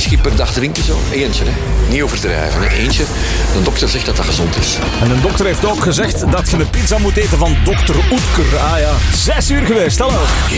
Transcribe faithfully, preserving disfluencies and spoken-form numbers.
whisky per dag drinken zo? Eentje, hè. Niet overdrijven, hè. Eentje. De dokter zegt dat dat gezond is. En de dokter heeft ook gezegd dat je de pizza moet eten van dokter Oetker. Ah ja, zes uur geweest, hallo.